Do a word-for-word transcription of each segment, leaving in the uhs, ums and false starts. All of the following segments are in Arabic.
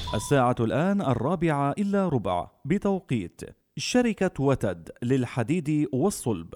الساعة الآن الرابعة إلا ربع بتوقيت شركة وتد للحديد والصلب.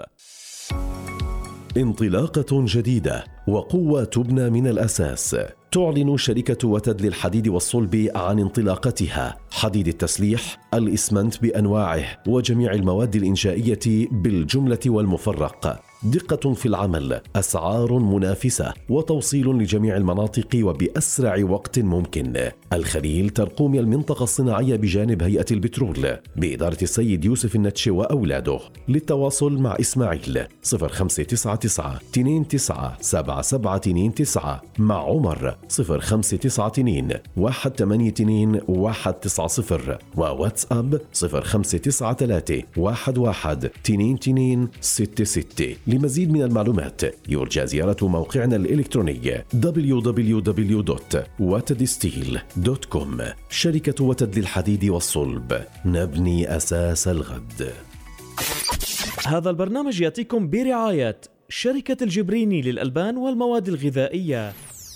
انطلاقة جديدة وقوة تبنى من الأساس. تعلن شركة وتد للحديد والصلب عن انطلاقتها حديد التسليح، الإسمنت بأنواعه وجميع المواد الإنشائية بالجملة والمفرق. دقة في العمل، أسعار منافسة، وتوصيل لجميع المناطق وبأسرع وقت ممكن. الخليل ترقوم المنطقة الصناعية بجانب هيئة البترول بإدارة السيد يوسف النتش وأولاده. للتواصل مع إسماعيل صفر خمسة تسعة تسعة اثنين تسعة سبعة سبعة اثنين تسعة، مع عمر صفر خمسة تسعة اثنين واحد ثمانية اثنين واحد تسعة صفر، وواتساب صفر خمسة تسعة ثلاثة واحد واحد اثنين اثنين ستة ستة. لمزيد من المعلومات يرجى زيارة موقعنا الإلكتروني دبليو دبليو دبليو دوت وتد ستيل دوت كوم. شركة وتد للحديد والصلب، نبني أساس الغد. هذا البرنامج يأتيكم برعاية شركة الجبريني للألبان والمواد الغذائية.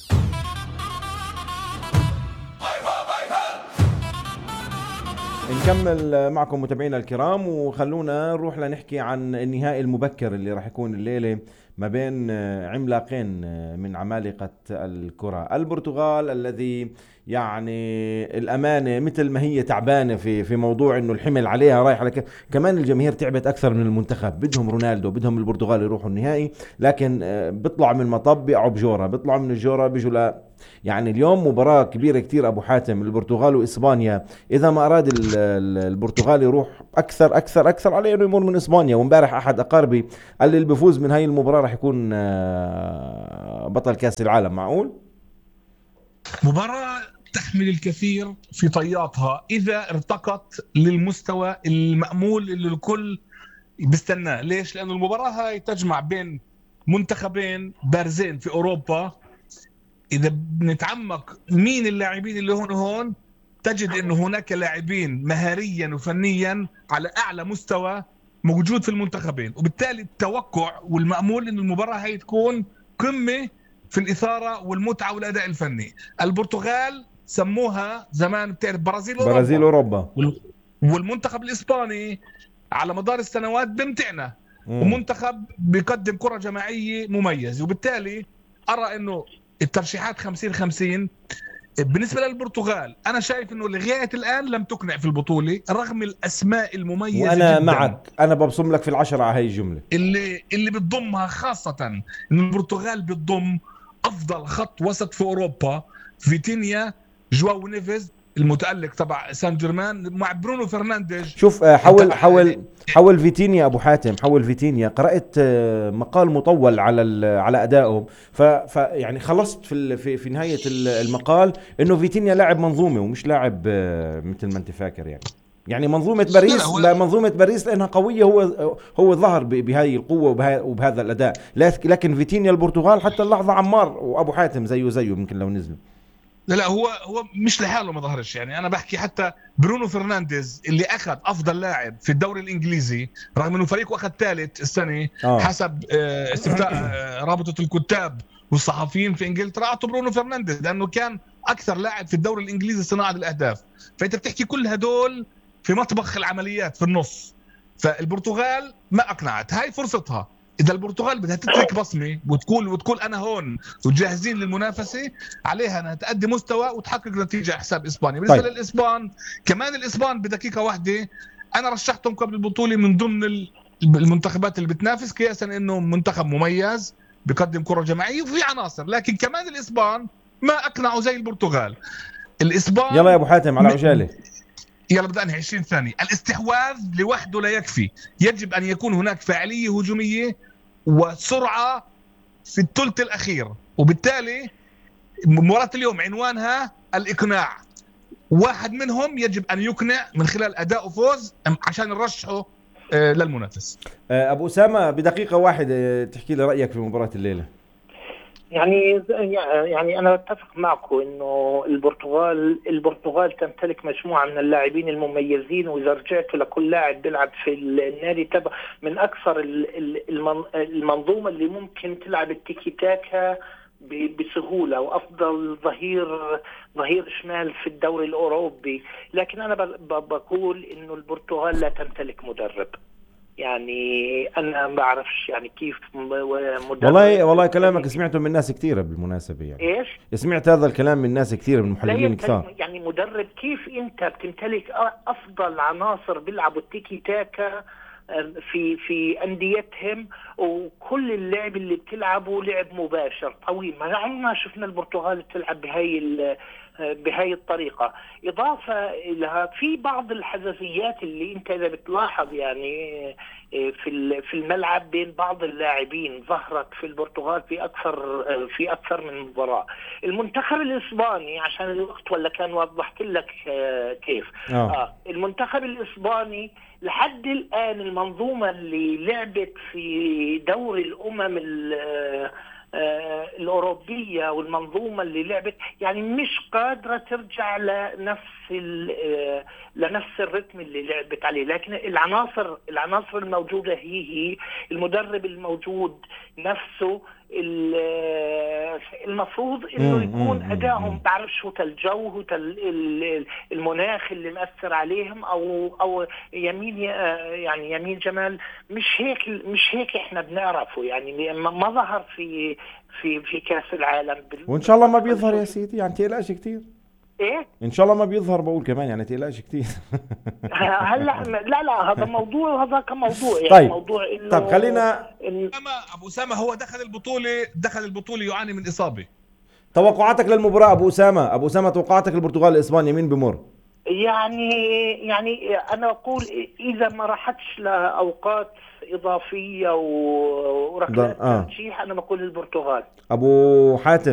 نكمل معكم متابعينا الكرام، وخلونا نروح لنحكي عن النهائي المبكر اللي راح يكون الليلة ما بين عملاقين من عمالقة الكرة. البرتغال الذي يعني الأمانة مثل ما هي تعبانة في في موضوع إنه الحمل عليها رايح على ك... كمان الجماهير تعبت أكثر من المنتخب. بدهم رونالدو، بدهم البرتغال يروحوا النهائي، لكن بيطلعوا من المطب بيقعوا بجورة، بيطلعوا من الجورة بيجوا لا. يعني اليوم مباراة كبيرة كتير أبو حاتم، البرتغال وإسبانيا. إذا ما أراد البرتغال يروح أكثر أكثر أكثر عليه إنه يمر من إسبانيا. ومبارح أحد أقاربي قال لي اللي بيفوز من هاي المباراة راح يكون بطل كأس العالم. معقول؟ مباراة تحمل الكثير في طياتها إذا ارتقت للمستوى المأمول اللي الكل بيستناه. ليش؟ لأن المباراة هاي تجمع بين منتخبين بارزين في أوروبا. إذا بنتعمق مين اللاعبين اللي هون هون تجد أنه هناك لاعبين مهاريا وفنيا على أعلى مستوى موجود في المنتخبين، وبالتالي التوقع والمأمول أن المباراة هاي تكون قمة في الإثارة والمتعة والأداء الفني. البرتغال سموها زمان بتعرف برازيل أوروبا, برازيل أوروبا. والمنتخب الإسباني على مدار السنوات بمتعنا ومنتخب بيقدم كرة جماعية مميز. وبالتالي أرى أنه الترشيحات خمسين خمسين. بالنسبة للبرتغال أنا شايف أنه لغاية الآن لم تقنع في البطولة رغم الأسماء المميزة. وأنا جداً. معك، أنا ببصم لك في العشرة على هاي الجملة اللي اللي بتضمها، خاصة أن البرتغال بتضم أفضل خط وسط في أوروبا، فيتينيا، جواو نيفيز المتألق تبع سان جيرمان مع برونو فرنانديز. شوف حول حول حول فيتينيا ابو حاتم، حول فيتينيا. قرأت مقال مطول على على ادائهم، ف يعني خلصت في في في نهاية المقال انه فيتينيا لاعب منظومة ومش لاعب مثل ما انت فاكر. يعني يعني منظومة باريس، لا, لا منظومة باريس لانها قوية، هو هو ظهر بهذه القوة وبهذا الاداء. لكن فيتينيا البرتغال حتى اللحظة عمار وابو حاتم زيه زيه يمكن لو نزلوا. لا لا هو هو مش لحاله ما ظهرش. يعني انا بحكي حتى برونو فرنانديز اللي اخذ افضل لاعب في الدوري الانجليزي رغم انه فريقه اخذ ثالث السنه آه. حسب استفتاء رابطه الكتاب والصحفيين في انجلترا، اعطوا برونو فرنانديز لانه كان اكثر لاعب في الدوري الانجليزي صناعه الاهداف. فانت بتحكي كل هدول في مطبخ العمليات في النص. فالبرتغال ما اقنعت، هاي فرصتها. إذا البرتغال بدها تترك بصمة وتقول وتقول أنا هون وجاهزين للمنافسة، عليها أنها تقدم مستوى وتحقق نتيجة على حساب إسبانيا. بالنسبة طيب. للإسبان كمان، الإسبان بدقيقة واحدة أنا رشحتهم قبل البطولة من ضمن المنتخبات اللي بتنافس، قياسا إنه منتخب مميز بيقدم كرة جماعية وفي عناصر. لكن كمان الإسبان ما أقنعوا زي البرتغال. الإسبان يلا يا أبو حاتم على عجالة. يلا بدأ انهي عشرين ثانية. الاستحواذ لوحده لا يكفي، يجب أن يكون هناك فاعلية هجومية وسرعة في الثلث الأخير. وبالتالي مباراة اليوم عنوانها الإقناع. واحد منهم يجب أن يقنع من خلال أداء وفوز عشان نرشحه للمنافس. أبو أسامة بدقيقة واحدة تحكي لي رأيك في مباراة الليلة. يعني يعني انا اتفق معكم انه البرتغال البرتغال تمتلك مجموعه من اللاعبين المميزين، واذا رجعت لكل لاعب بيلعب في النادي تبع من اكثر المنظومه اللي ممكن تلعب التيكي تاكا بسهولة وأفضل ظهير ظهير شمال في الدوري الأوروبي، لكن أنا بقول إنه البرتغال لا تمتلك مدرب. يعني أنا ما بعرفش يعني كيف مدرب. والله والله كلامك سمعته من ناس كثيرة بالمناسبة، يعني إيش؟ سمعت هذا الكلام من ناس كثير، من محللين كثار. يعني مدرب كيف أنت بتمتلك أفضل عناصر بيلعبوا التيكي تاكا في في أنديتهم، وكل اللعب اللي بتلعبه لعب مباشر طويل. ما عمرنا شفنا البرتغال تلعب بهاي بهاي الطريقة. إضافة لها في بعض الحساسيات اللي أنت إذا بتلاحظ يعني في في الملعب بين بعض اللاعبين ظهرت في البرتغال في أكثر في أكثر من مباراة. المنتخب الإسباني عشان الوقت ولا كان وضحت لك كيف آه. آه المنتخب الإسباني لحد الآن المنظومة اللي لعبت في دوري الأمم الأوروبية والمنظومة اللي لعبت يعني مش قادرة ترجع لنفس لنفس الرتم اللي لعبت عليه. لكن العناصر العناصر الموجودة هي هي المدرب الموجود نفسه المفروض انه يكون ادائهم بعرف شو الجو المناخ اللي مأثر عليهم او او يمين يعني يمين جمال مش هيك مش هيك احنا بنعرفه يعني ما ظهر في في في كاس العالم. وان شاء الله ما بيظهر يا سيدي، يعني تقلقش كتير. ايه ان شاء الله ما بيظهر بقول كمان، يعني تقلقش كتير. هلا لا لا هذا موضوع وهذا كموضوع يعني طيب. موضوع انه طيب خلينا إن... ابو اسامه هو دخل البطوله دخل البطوله يعاني من اصابه. توقعاتك للمباراه ابو اسامه ابو اسامه توقعاتك البرتغال اسبانيا مين بمر؟ يعني يعني انا اقول اذا ما راحتش لاوقات اضافيه وركلات ترجيح آه. انا بقول البرتغال. ابو حاتم